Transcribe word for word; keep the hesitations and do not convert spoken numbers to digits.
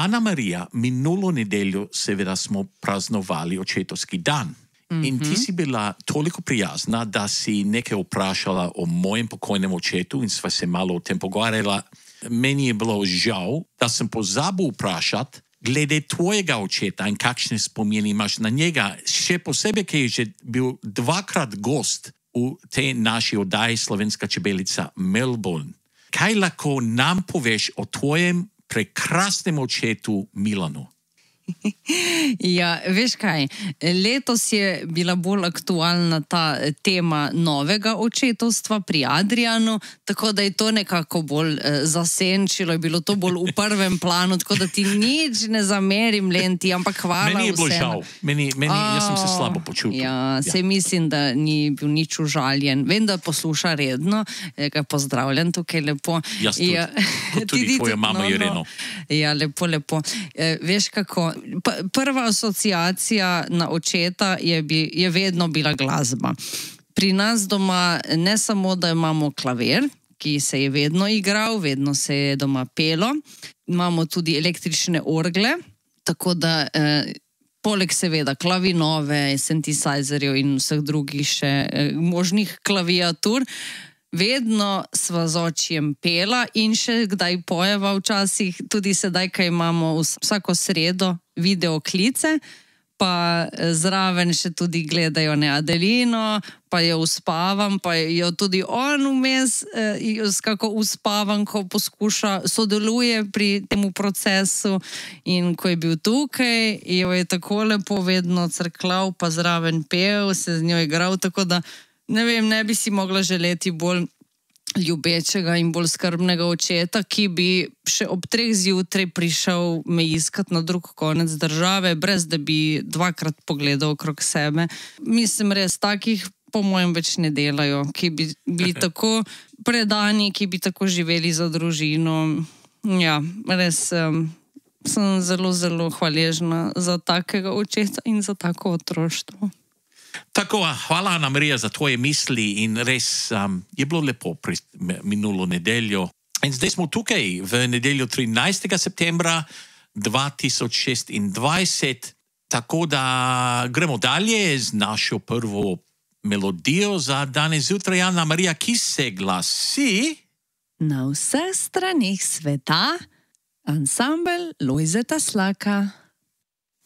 Ana Marija, minulo nedeljo seveda smo praznovali očetovski dan. Mm-hmm. In ti si bila toliko prijazna, da si nekaj vprašala o mojem pokojnem očetu in sva se malo o tem pogovarjala. Meni je bilo žal, da sem pozabil vprašati glede tvojega očeta in kakšne spomine imaš na njega. Še posebej, ki je že bil dvakrat gost v tej naši oddaji Slovenska čebelica Melbourne. Kaj lahko nam poveš o tvojem prekrasnem očetu Milanu? Ja, veš kaj, letos je bila bolj aktualna ta tema novega očetovstva pri Adrianu, tako da je to nekako bolj eh, zasenčilo, je bilo to bolj v prvem planu, tako da ti nič ne zamerim, Lenti, ampak hvala vsem. Meni je bilo žal, meni, meni, oh, jaz sem se slabo počutil. Ja, ja. Se mislim, da ni bil nič užaljen. Vem, da posluša redno, ga pozdravljam tukaj lepo. Jaz tudi, ja. Kot tudi tvoja mama no, Ireno. Ja, lepo, lepo. E, veš kako, prva asociacija na očeta je, bi, je vedno bila glasba. Pri nas doma ne samo, da imamo klavir, ki se je vedno igral, vedno se je doma pelo, imamo tudi električne orgle, tako da eh, poleg seveda klavinove, synthesizerjev in vseh drugih še eh, možnih klaviatur, vedno sva z očijem pela in še kdaj pojeva včasih, tudi sedaj, kaj imamo vsako sredo videoklice, pa zraven še tudi gledajo ne Adelino, pa jo uspavam, pa jo tudi on vmes jo skako uspavam, ko poskuša, sodeluje pri temu procesu in ko je bil tukaj, jo je tako lepo vedno crklav, pa zraven pel, se z njo igral, tako da ne vem, ne bi si mogla želeti bolj ljubečega in bolj skrbnega očeta, ki bi še ob treh zjutraj prišel me iskat na drug konec države, brez da bi dvakrat pogledal okrog sebe. Mislim, res takih po mojem več ne delajo, ki bi bili tako predani, ki bi tako živeli za družino. Ja, res um, sem zelo, zelo hvaležna za takega očeta in za tako otroštvo. Tako, hvala Ana Marija za tvoje misli in res um, je bilo lepo pri minulo nedeljo. In zdaj smo tukaj v nedeljo trinajstega septembra dva tisoč šestindvajset, tako da gremo dalje z našo prvo melodijo za danes zjutraj. Ana Marija, ki se glasi Na vseh stranih sveta ansambel Lojzeta Slaka.